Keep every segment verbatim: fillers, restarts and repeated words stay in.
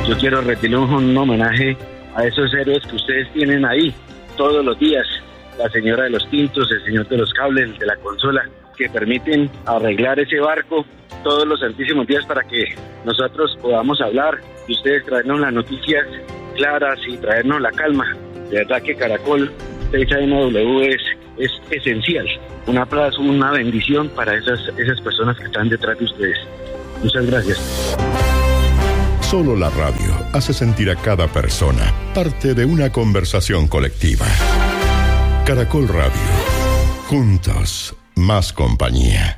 Yo quiero rendirle un, un homenaje a esos héroes que ustedes tienen ahí todos los días, la señora de los tintos, el señor de los cables, el de la consola, que permiten arreglar ese barco todos los santísimos días para que nosotros podamos hablar y ustedes traernos las noticias claras y traernos la calma. De verdad que Caracol seis A M W es, es esencial. Un aplauso, una bendición para esas, esas personas que están detrás de ustedes. Muchas gracias. Solo la radio hace sentir a cada persona parte de una conversación colectiva. Caracol Radio. Juntos, más compañía.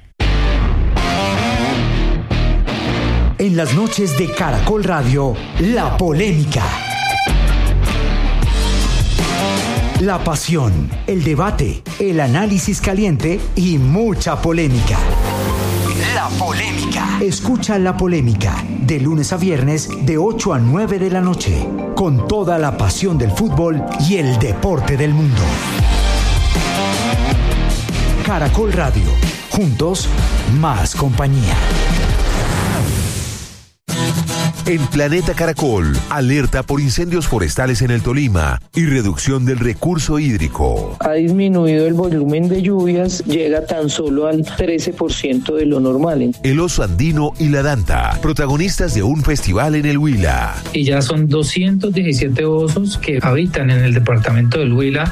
En las noches de Caracol Radio, la polémica. La pasión, el debate, el análisis caliente y mucha polémica. La polémica. Escucha La Polémica de lunes a viernes de ocho a nueve de la noche, con toda la pasión del fútbol y el deporte del mundo. Caracol Radio. Juntos, más compañía. En Planeta Caracol, alerta por incendios forestales en el Tolima y reducción del recurso hídrico. Ha disminuido el volumen de lluvias, llega tan solo al trece por ciento de lo normal. El oso andino y la danta, protagonistas de un festival en el Huila. Y ya son doscientos diecisiete osos que habitan en el departamento del Huila.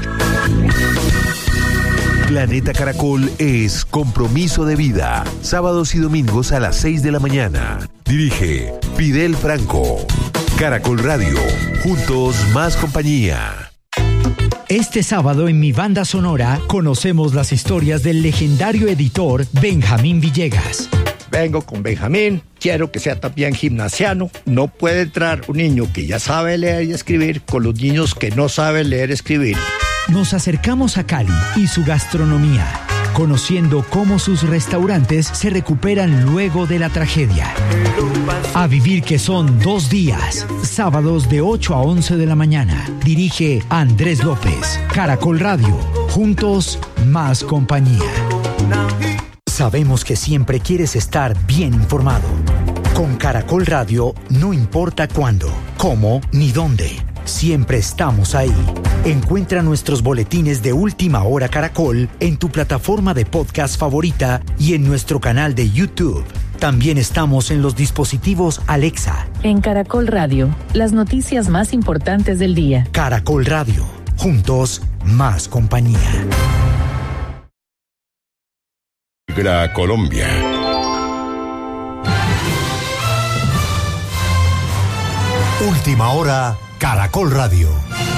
Planeta Caracol es compromiso de vida. Sábados y domingos a las seis de la mañana. Dirige Fidel Franco. Caracol Radio. Juntos, más compañía. Este sábado en Mi Banda Sonora conocemos las historias del legendario editor Benjamín Villegas. Vengo con Benjamín, quiero que sea también gimnasiano. No puede entrar un niño que ya sabe leer y escribir con los niños que no saben leer y escribir. Nos acercamos a Cali y su gastronomía, conociendo cómo sus restaurantes se recuperan luego de la tragedia. A vivir que son dos días, sábados de ocho a once de la mañana. Dirige Andrés López. Caracol Radio. Juntos, más compañía. Sabemos que siempre quieres estar bien informado. Con Caracol Radio, no importa cuándo, cómo ni dónde. Siempre estamos ahí. Encuentra nuestros boletines de Última Hora Caracol en tu plataforma de podcast favorita y en nuestro canal de YouTube. También estamos en los dispositivos Alexa. En Caracol Radio, las noticias más importantes del día. Caracol Radio. Juntos, más compañía. Gra Colombia. Última Hora Caracol Radio.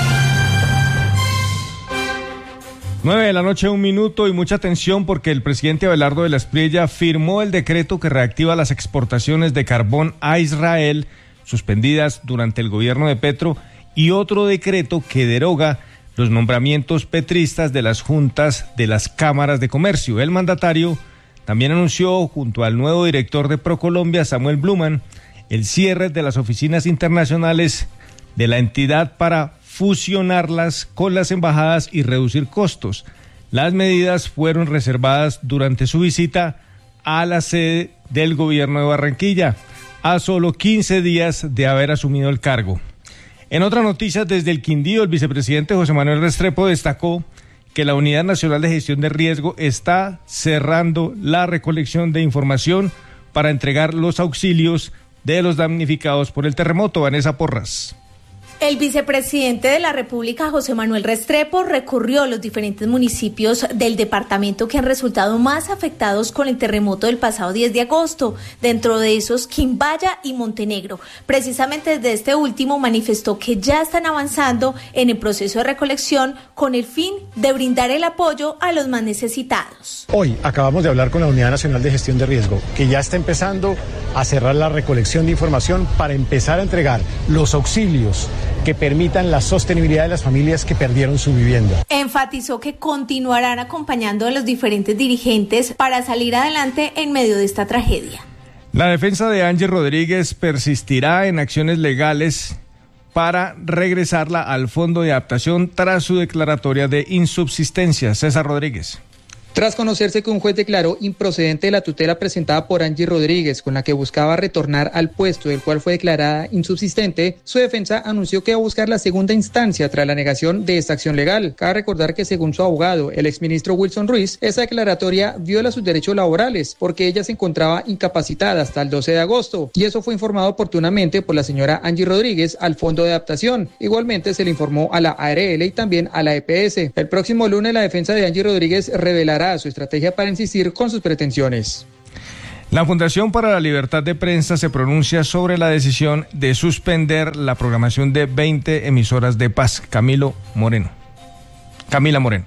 nueve de la noche, un minuto, y mucha atención porque el presidente Abelardo de la Espriella firmó el decreto que reactiva las exportaciones de carbón a Israel, suspendidas durante el gobierno de Petro, y otro decreto que deroga los nombramientos petristas de las juntas de las cámaras de comercio. El mandatario también anunció, junto al nuevo director de ProColombia, Samuel Bluman, el cierre de las oficinas internacionales de la entidad para fusionarlas con las embajadas y reducir costos. Las medidas fueron reservadas durante su visita a la sede del gobierno de Barranquilla, a solo quince días de haber asumido el cargo. En otras noticias, desde el Quindío, el vicepresidente José Manuel Restrepo destacó que la Unidad Nacional de Gestión de Riesgo está cerrando la recolección de información para entregar los auxilios de los damnificados por el terremoto. Vanessa Porras. El vicepresidente de la República, José Manuel Restrepo, recurrió a los diferentes municipios del departamento que han resultado más afectados con el terremoto del pasado diez de agosto, dentro de esos Quimbaya y Montenegro. Precisamente desde este último manifestó que ya están avanzando en el proceso de recolección con el fin de brindar el apoyo a los más necesitados. Hoy acabamos de hablar con la Unidad Nacional de Gestión de Riesgo, que ya está empezando a cerrar la recolección de información para empezar a entregar los auxilios que permitan la sostenibilidad de las familias que perdieron su vivienda. Enfatizó que continuarán acompañando a los diferentes dirigentes para salir adelante en medio de esta tragedia. La defensa de Angie Rodríguez persistirá en acciones legales para regresarla al Fondo de Adaptación tras su declaratoria de insubsistencia. César Rodríguez. Tras conocerse que un juez declaró improcedente la tutela presentada por Angie Rodríguez, con la que buscaba retornar al puesto del cual fue declarada insubsistente, su defensa anunció que va a buscar la segunda instancia tras la negación de esta acción legal. Cabe recordar que según su abogado, el exministro Wilson Ruiz, esa declaratoria viola sus derechos laborales porque ella se encontraba incapacitada hasta el doce de agosto, y eso fue informado oportunamente por la señora Angie Rodríguez al Fondo de Adaptación. Igualmente se le informó a la A R L y también a la E P S. El próximo lunes la defensa de Angie Rodríguez revelará su estrategia para insistir con sus pretensiones. La Fundación para la Libertad de Prensa se pronuncia sobre la decisión de suspender la programación de veinte emisoras de paz. Camilo Moreno. Camila Moreno.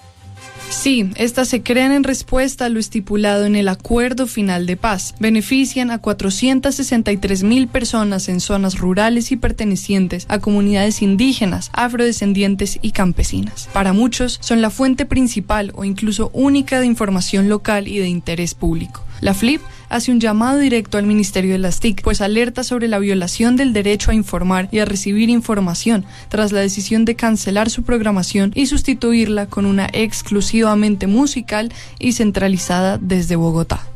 Sí, estas se crean en respuesta a lo estipulado en el Acuerdo Final de Paz. Benefician a cuatrocientas sesenta y tres mil personas en zonas rurales y pertenecientes a comunidades indígenas, afrodescendientes y campesinas. Para muchos, son la fuente principal o incluso única de información local y de interés público. La F L I P hace un llamado directo al Ministerio de las T I C, pues alerta sobre la violación del derecho a informar y a recibir información tras la decisión de cancelar su programación y sustituirla con una exclusivamente musical y centralizada desde Bogotá.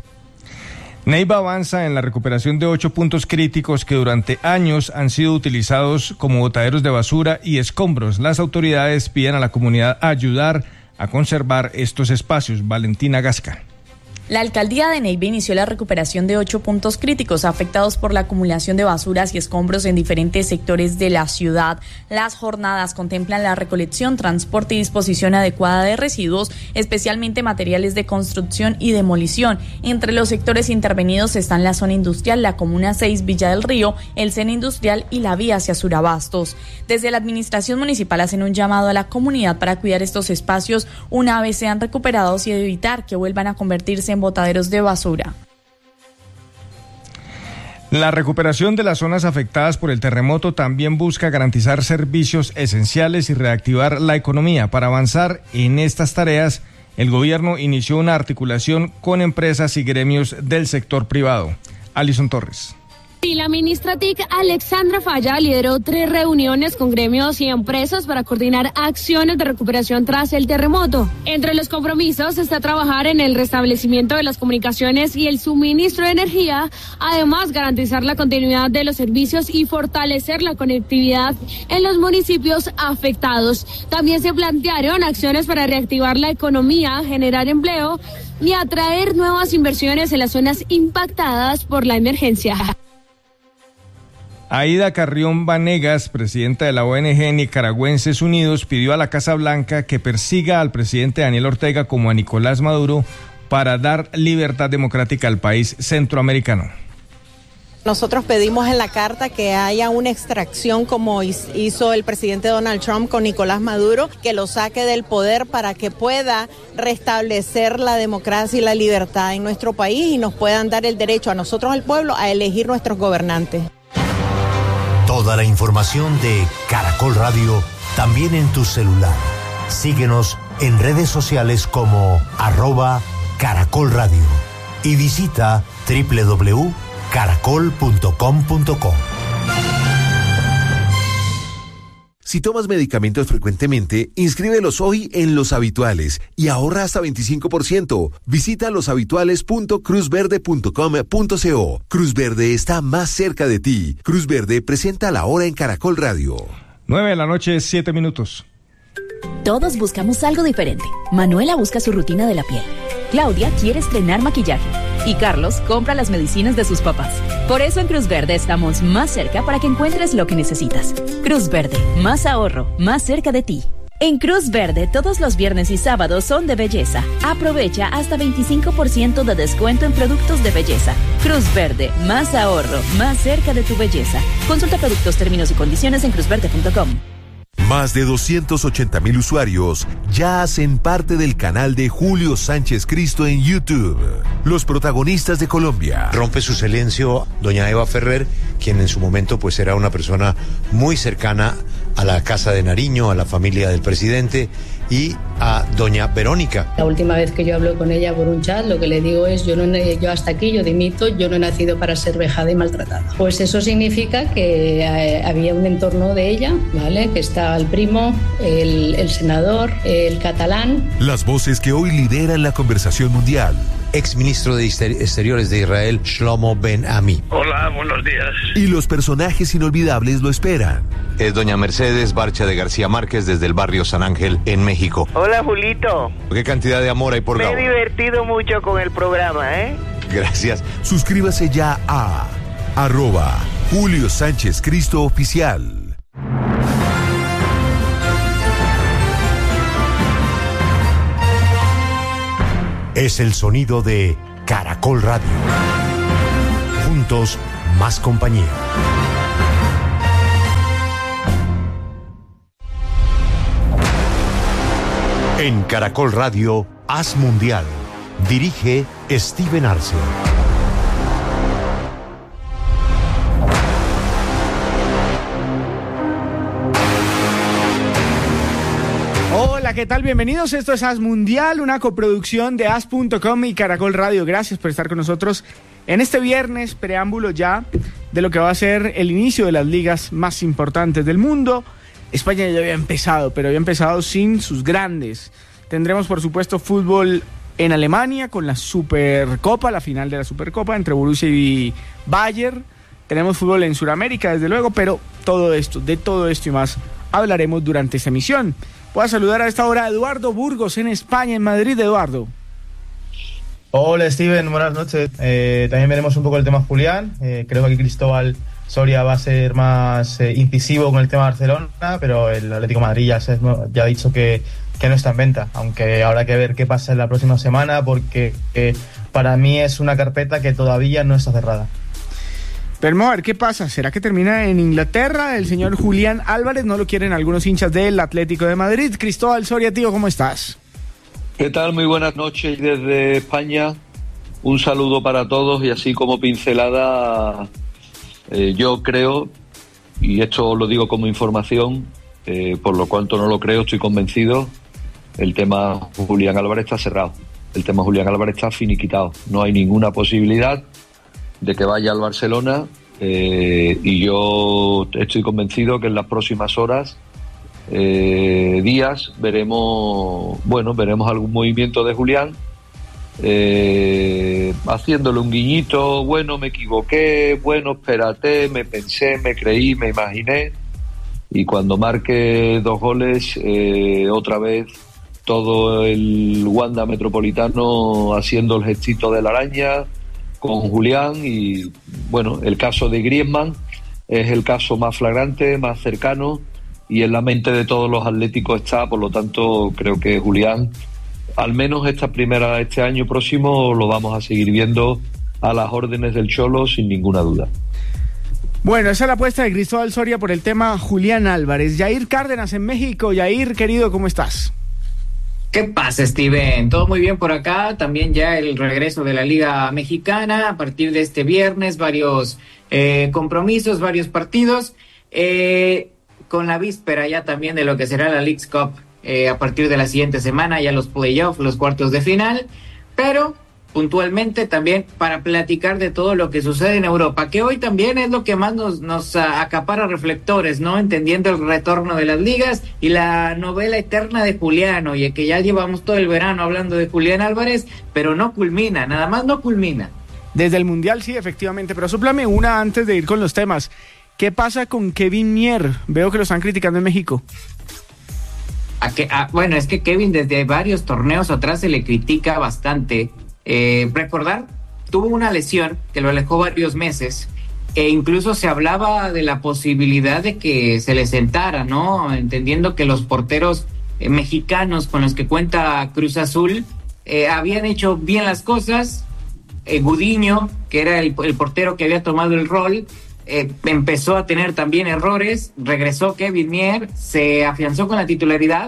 Neiva avanza en la recuperación de ocho puntos críticos que durante años han sido utilizados como botaderos de basura y escombros. Las autoridades piden a la comunidad ayudar a conservar estos espacios. Valentina Gasca. La alcaldía de Neiva inició la recuperación de ocho puntos críticos afectados por la acumulación de basuras y escombros en diferentes sectores de la ciudad. Las jornadas contemplan la recolección, transporte y disposición adecuada de residuos, especialmente materiales de construcción y demolición. Entre los sectores intervenidos están la zona industrial, la Comuna seis, Villa del Río, el Sena Industrial y la vía hacia Surabastos. Desde la administración municipal hacen un llamado a la comunidad para cuidar estos espacios una vez sean recuperados y evitar que vuelvan a convertirse en botaderos de basura. La recuperación de las zonas afectadas por el terremoto también busca garantizar servicios esenciales y reactivar la economía. Para avanzar en estas tareas, el gobierno inició una articulación con empresas y gremios del sector privado. Alison Torres. Y la ministra T I C, Alexandra Falla, lideró tres reuniones con gremios y empresas para coordinar acciones de recuperación tras el terremoto. Entre los compromisos está trabajar en el restablecimiento de las comunicaciones y el suministro de energía, además garantizar la continuidad de los servicios y fortalecer la conectividad en los municipios afectados. También se plantearon acciones para reactivar la economía, generar empleo y atraer nuevas inversiones en las zonas impactadas por la emergencia. Aida Carrión Vanegas, presidenta de la O N G Nicaragüenses Unidos, pidió a la Casa Blanca que persiga al presidente Daniel Ortega como a Nicolás Maduro para dar libertad democrática al país centroamericano. Nosotros pedimos en la carta que haya una extracción como hizo el presidente Donald Trump con Nicolás Maduro, que lo saque del poder para que pueda restablecer la democracia y la libertad en nuestro país y nos puedan dar el derecho a nosotros, al pueblo, a elegir nuestros gobernantes. Toda la información de Caracol Radio también en tu celular. Síguenos en redes sociales como arroba Caracol Radio y visita doble u doble u doble u punto caracol punto com punto co. Si tomas medicamentos frecuentemente, inscríbelos hoy en Los Habituales y ahorra hasta veinticinco por ciento. Visita loshabituales punto cruz verde punto com punto co. Cruz Verde está más cerca de ti. Cruz Verde presenta la hora en Caracol Radio. nueve de la noche, siete minutos. Todos buscamos algo diferente. Manuela busca su rutina de la piel. Claudia quiere estrenar maquillaje. Y Carlos compra las medicinas de sus papás. Por eso en Cruz Verde estamos más cerca para que encuentres lo que necesitas. Cruz Verde, más ahorro, más cerca de ti. En Cruz Verde, todos los viernes y sábados son de belleza. Aprovecha hasta veinticinco por ciento de descuento en productos de belleza. Cruz Verde, más ahorro, más cerca de tu belleza. Consulta productos, términos y condiciones en cruz verde punto com. Más de doscientos ochenta mil usuarios ya hacen parte del canal de Julio Sánchez Cristo en YouTube. Los protagonistas de Colombia. Rompe su silencio doña Eva Ferrer, quien en su momento pues era una persona muy cercana a la Casa de Nariño, a la familia del presidente, y a doña Verónica. La última vez que yo hablo con ella por un chat, lo que le digo es, yo, no, yo hasta aquí, yo dimito, yo no he nacido para ser vejada y maltratada. Pues eso significa que eh, había un entorno de ella, ¿vale? Que está el primo, el, el senador, el catalán. Las voces que hoy lideran la conversación mundial. Exministro de Exteriores de Israel, Shlomo Ben-Ami. Hola, buenos días. Y los personajes inolvidables lo esperan. Es doña Mercedes Barcha de García Márquez desde el barrio San Ángel, en México. Hola, Julito. ¿Qué cantidad de amor hay por Me Gabo? he divertido mucho con el programa, ¿eh? Gracias. Suscríbase ya a arroba Julio Sánchez Cristo Oficial. Es el sonido de Caracol Radio. Juntos, más compañía. En Caracol Radio, Haz Mundial. Dirige Steven Arce. Hola, ¿qué tal? Bienvenidos. Esto es Haz Mundial, una coproducción de haz punto com y Caracol Radio. Gracias por estar con nosotros en este viernes, preámbulo ya de lo que va a ser el inicio de las ligas más importantes del mundo. España ya había empezado, pero había empezado sin sus grandes. Tendremos, por supuesto, fútbol en Alemania con la Supercopa, la final de la Supercopa entre Borussia y Bayern. Tenemos fútbol en Sudamérica, desde luego, pero todo esto, de todo esto y más, hablaremos durante esta emisión. Voy a saludar a esta hora a Eduardo Burgos en España, en Madrid. Eduardo. Hola, Steven, buenas noches. Eh, también veremos un poco el tema Julián. Eh, creo que aquí Cristóbal Soria va a ser más eh, incisivo con el tema Barcelona, pero el Atlético de Madrid ya, se, ya ha dicho que, que no está en venta, aunque habrá que ver qué pasa en la próxima semana, porque eh, para mí es una carpeta que todavía no está cerrada. Pero vamos a ver qué pasa. ¿Será que termina en Inglaterra? El señor Julián Álvarez no lo quieren algunos hinchas del Atlético de Madrid. Cristóbal Soria, tío, ¿cómo estás? ¿Qué tal? Muy buenas noches desde España. Un saludo para todos y así como pincelada, eh, yo creo, y esto lo digo como información, eh, por lo cuanto no lo creo, estoy convencido, el tema Julián Álvarez está cerrado. El tema Julián Álvarez está finiquitado. No hay ninguna posibilidad de que vaya al Barcelona, eh, y yo estoy convencido que en las próximas horas, eh, días, veremos, bueno, veremos algún movimiento de Julián, eh, haciéndole un guiñito, bueno, me equivoqué, bueno, espérate, me pensé, me creí, me imaginé, y cuando marque dos goles, eh, otra vez todo el Wanda Metropolitano haciendo el gestito de la araña con Julián. Y bueno, el caso de Griezmann es el caso más flagrante, más cercano, y en la mente de todos los atléticos está. Por lo tanto, creo que Julián, al menos esta primera, este año próximo, lo vamos a seguir viendo a las órdenes del Cholo sin ninguna duda. Bueno, esa es la apuesta de Cristóbal Soria por el tema Julián Álvarez. Yair Cárdenas en México. Yair, querido, ¿cómo estás? ¿Qué pasa, Steven? Todo muy bien por acá. También ya el regreso de la Liga Mexicana a partir de este viernes. Varios eh, compromisos, varios partidos. Eh, con la víspera ya también de lo que será la Leagues Cup eh, a partir de la siguiente semana. Ya los playoffs, los cuartos de final. Pero puntualmente también para platicar de todo lo que sucede en Europa, que hoy también es lo que más nos, nos acapara reflectores, ¿no? Entendiendo el retorno de las ligas y la novela eterna de Julián, oye, que ya llevamos todo el verano hablando de Julián Álvarez, pero no culmina, nada más no culmina. Desde el Mundial sí, efectivamente, pero súplame una antes de ir con los temas. ¿Qué pasa con Kevin Mier? Veo que lo están criticando en México. A que, a, bueno, es que Kevin desde varios torneos atrás se le critica bastante. Eh, recordar, tuvo una lesión que lo alejó varios meses e incluso se hablaba de la posibilidad de que se le sentara, ¿no? Entendiendo que los porteros eh, mexicanos con los que cuenta Cruz Azul eh, habían hecho bien las cosas. eh, Gudiño, que era el, el portero que había tomado el rol, eh, empezó a tener también errores. Regresó Kevin Mier, se afianzó con la titularidad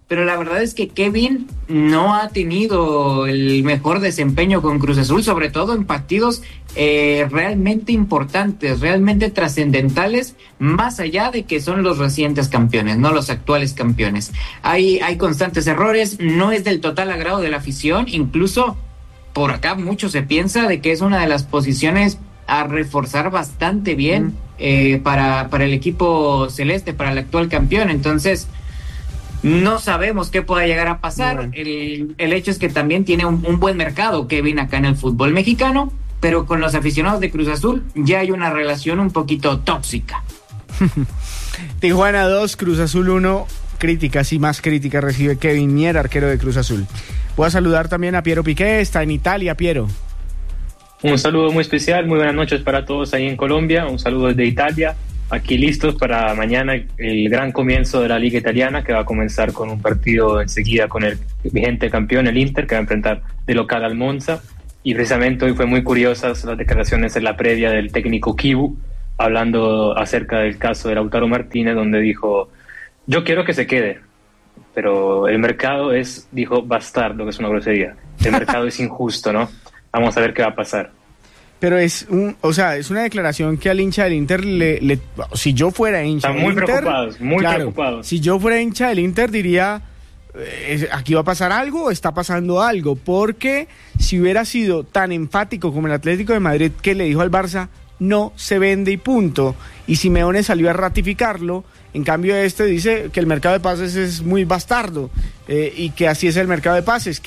pero la verdad es que Kevin no ha tenido el mejor desempeño con Cruz Azul, sobre todo en partidos eh, realmente importantes, realmente trascendentales, más allá de que son los recientes campeones, no los actuales campeones. Hay, hay constantes errores, no es del total agrado de la afición, incluso por acá mucho se piensa de que es una de las posiciones a reforzar bastante bien mm. eh, para, para el equipo celeste, para el actual campeón. Entonces, no sabemos qué pueda llegar a pasar. Bueno. El, el hecho es que también tiene un, un buen mercado Kevin acá en el fútbol mexicano, pero con los aficionados de Cruz Azul ya hay una relación un poquito tóxica. Tijuana dos, Cruz Azul uno. Críticas y más críticas recibe Kevin Mier, arquero de Cruz Azul. Voy a saludar también a Piero Piqué, está en Italia. Piero. Un saludo muy especial, muy buenas noches para todos ahí en Colombia, un saludo desde Italia. Aquí listos para mañana el gran comienzo de la Liga Italiana, que va a comenzar con un partido enseguida con el vigente campeón, el Inter, que va a enfrentar de local al Monza. Y precisamente hoy fue muy curiosas las declaraciones en la previa del técnico Kibu, hablando acerca del caso de Lautaro Martínez, donde dijo, yo quiero que se quede, pero el mercado es, dijo, bastardo, que es una grosería. El mercado es injusto, ¿no? Vamos a ver qué va a pasar. Pero es un, o sea, es una declaración que al hincha del Inter le, le si yo fuera hincha Están del muy Inter, preocupados, muy claro, preocupados. Si yo fuera hincha del Inter diría, eh, aquí va a pasar algo, está pasando algo, porque si hubiera sido tan enfático como el Atlético de Madrid, que le dijo al Barça, no se vende y punto, y Simeone salió a ratificarlo, en cambio este dice que el mercado de pases es muy bastardo, eh, y que así es el mercado de pases.